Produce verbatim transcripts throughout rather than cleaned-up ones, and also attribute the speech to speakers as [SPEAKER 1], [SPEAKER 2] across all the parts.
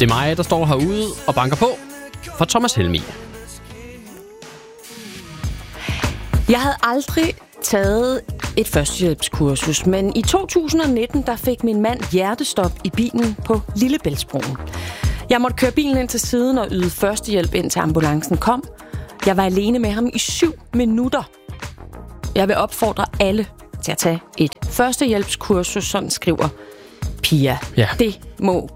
[SPEAKER 1] Det er mig, der står herude og banker på for Thomas Helmig.
[SPEAKER 2] Jeg havde aldrig taget et førstehjælpskursus, men i to tusind nitten der fik min mand hjertestop i bilen på Lillebæltsbroen. Jeg måtte køre bilen ind til siden og yde førstehjælp, indtil ambulancen kom. Jeg var alene med ham i syv minutter. Jeg vil opfordre alle til at tage et førstehjælpskursus, sådan skriver Pia.
[SPEAKER 1] Ja.
[SPEAKER 2] Det må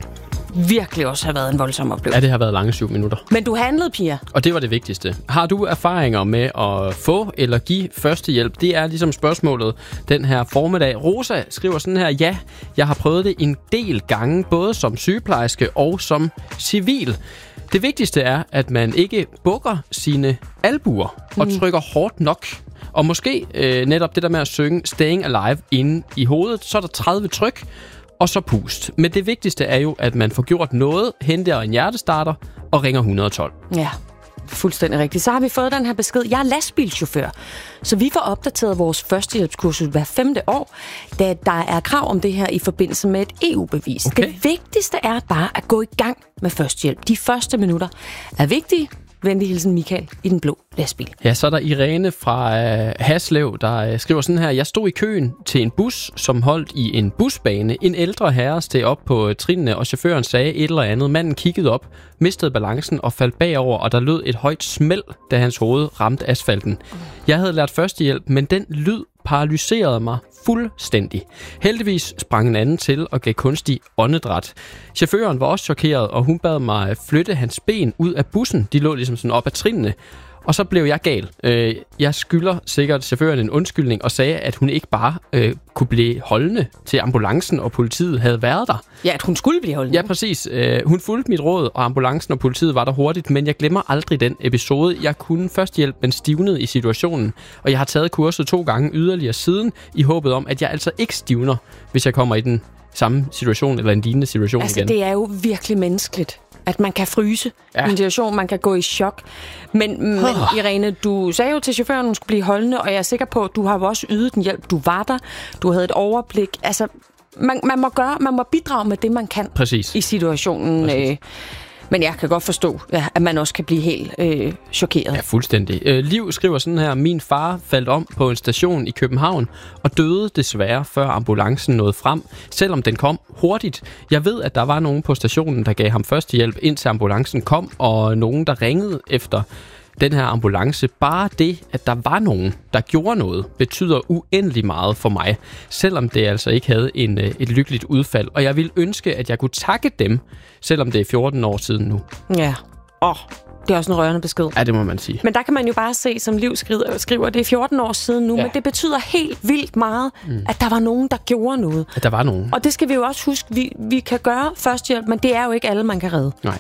[SPEAKER 2] virkelig også have været en voldsom oplevelse.
[SPEAKER 1] Ja, det har været lange syv minutter.
[SPEAKER 2] Men du handlede, Pia.
[SPEAKER 1] Og det var det vigtigste. Har du erfaringer med at få eller give førstehjælp? Det er ligesom spørgsmålet den her formiddag. Rosa skriver sådan her: ja, jeg har prøvet det en del gange, både som sygeplejerske og som civil. Det vigtigste er, at man ikke bukker sine albuer og mm. trykker hårdt nok. Og måske øh, netop det der med at synge Staying Alive inde i hovedet, så er der tredive tryk, og så pust. Men det vigtigste er jo, at man får gjort noget, henter en hjertestarter og ringer et et to.
[SPEAKER 2] Ja, fuldstændig rigtigt. Så har vi fået den her besked. Jeg er lastbilchauffør, så vi får opdateret vores førstehjælpskursus hver femte år, da der er krav om det her i forbindelse med et E U-bevis.
[SPEAKER 1] Okay.
[SPEAKER 2] Det vigtigste er bare at gå i gang med førstehjælp. De første minutter er vigtige. Venlig hilsen Michael i den blå lastbil.
[SPEAKER 1] Ja, så er der Irene fra øh, Haslev, der øh, skriver sådan her: jeg stod i køen til en bus, som holdt i en busbane. En ældre herre steg op på øh, trinene, og chaufføren sagde et eller andet. Manden kiggede op, mistede balancen og faldt bagover, og der lød et højt smæld, da hans hoved ramte asfalten. Jeg havde lært førstehjælp, men den lyd paralyserede mig fuldstændig. Heldigvis sprang en anden til og gav kunstig åndedræt. Chaufføren var også chokeret, og hun bad mig flytte hans ben ud af bussen. De lå ligesom sådan op ad trinene. Og så blev jeg gal. Jeg skylder sikkert chaufføren en undskyldning og sagde, at hun ikke bare øh, kunne blive holdende til ambulancen og politiet havde været der.
[SPEAKER 2] Ja, at hun skulle blive holdende.
[SPEAKER 1] Ja, præcis. Hun fulgte mit råd, og ambulancen og politiet var der hurtigt, men jeg glemmer aldrig den episode. Jeg kunne først hjælpe, men stivnede i situationen, og jeg har taget kurset to gange yderligere siden, i håbet om, at jeg altså ikke stivner, hvis jeg kommer i den samme situation eller en lignende situation
[SPEAKER 2] altså,
[SPEAKER 1] igen.
[SPEAKER 2] Det er jo virkelig menneskeligt, at man kan fryse ja. i en situation, man kan gå i chok. Men, men oh. Irene, du sagde jo til chaufføren, at hun skulle blive holdende, og jeg er sikker på, at du har jo også ydet den hjælp. Du var der, du havde et overblik. Altså, man, man må gøre, man må bidrage med det, man kan.
[SPEAKER 1] Præcis.
[SPEAKER 2] I situationen.
[SPEAKER 1] Præcis.
[SPEAKER 2] Øh, men jeg kan godt forstå, ja, at man også kan blive helt øh, chokeret.
[SPEAKER 1] Ja, fuldstændig. Øh, Liv skriver sådan her: min far faldt om på en station i København og døde desværre, før ambulancen nåede frem, selvom den kom hurtigt. Jeg ved, at der var nogen på stationen, der gav ham førstehjælp, indtil ambulancen kom, og nogen, der ringede efter den her ambulance. Bare det, at der var nogen, der gjorde noget, betyder uendelig meget for mig, selvom det altså ikke havde en, et lykkeligt udfald. Og jeg vil ønske, at jeg kunne takke dem, selvom det er fjorten år siden nu.
[SPEAKER 2] Ja, åh, det er også en rørende besked.
[SPEAKER 1] Ja, det må man sige.
[SPEAKER 2] Men der kan man jo bare se, som Liv skriver, skriver det er fjorten år siden nu, ja. Men det betyder helt vildt meget, mm. at der var nogen, der gjorde noget.
[SPEAKER 1] At der var nogen.
[SPEAKER 2] Og det skal vi jo også huske. Vi, vi kan gøre førstehjælp, men det er jo ikke alle, man kan redde.
[SPEAKER 1] Nej.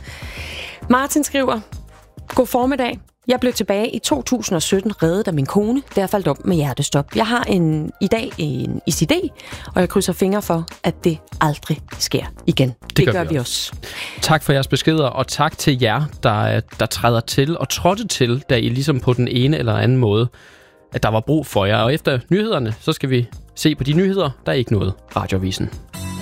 [SPEAKER 2] Martin skriver: god formiddag. Jeg blev tilbage i to tusind sytten reddet af min kone, da jeg faldt om med hjertestop. Jeg har en, i dag en I C D, og jeg krydser fingre for, at det aldrig sker igen. Det, det gør, gør vi også. også.
[SPEAKER 1] Tak for jeres beskeder, og tak til jer, der, der træder til og trådte til, da I ligesom på den ene eller anden måde, at der var brug for jer. Og efter nyhederne, så skal vi se på de nyheder, der er ikke noget. Radioavisen.